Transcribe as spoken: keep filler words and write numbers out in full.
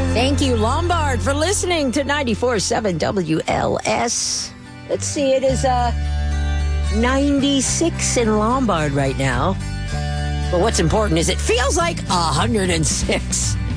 Thank you, Lombard, for listening to ninety-four point seven W L S. Let's see, it is uh, ninety-six in Lombard right now. But what's important is it feels like one hundred six.